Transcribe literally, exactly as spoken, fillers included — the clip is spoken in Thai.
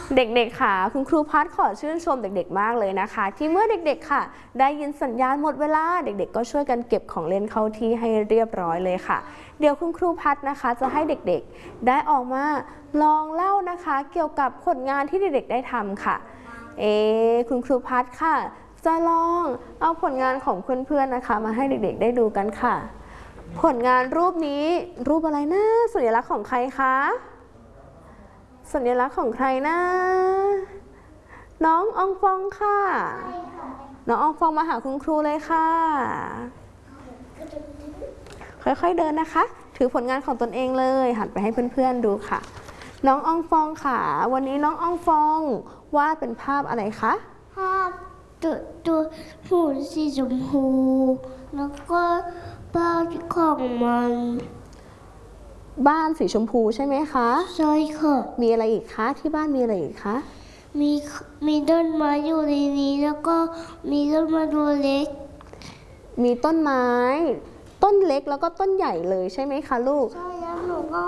เด็กๆค่ะคุณครูพัดขอชื่นชมเด็กๆมากเลยนะคะที่เมื่อเด็กๆค่ะได้ยินสัญญาณหมดเวลาเด็กๆก็ช่วยกันเก็บของเล่นเข้าที่ให้เรียบร้อยเลยค่ะเดี๋ยวคุณครูพัดนะคะจะให้เด็กๆได้ออกมาลองเล่านะคะเกี่ยวกับผลงานที่เด็กๆได้ทำค่ะเอคุณครูพัดค่ะจะลองเอาผลงานของเพื่อนๆนะคะมาให้เด็กๆได้ดูกันค่ะผลงานรูปนี้รูปอะไรนะสัญลักษณ์ของใครคะสัญลักษณ์ของใครนะน้องอองฟองค่ะน้องอองฟองมาหาคุณครูเลยค่ะค่อยๆเดินนะคะถือผลงานของตนเองเลยหันไปให้เพื่อนๆดูค่ะน้องอองฟองค่ะวันนี้น้องอองฟองวาดเป็นภาพอะไรคะภาพตัวตัวหุ่นสีชมพูแล้วก็บ้านของมันบ้านสีชมพูใช่ไหมคะใช่ค่ะมีอะไรอีกคะที่บ้านมีอะไรอีกคะมีมีต้นไม้อยู่ในนี้แล้วก็มีต้นไม้ตัวเล็กมีต้นไม้ต้นเล็กแล้วก็ต้นใหญ่เลยใช่ไหมคะลูกใช่แล้วหนูก็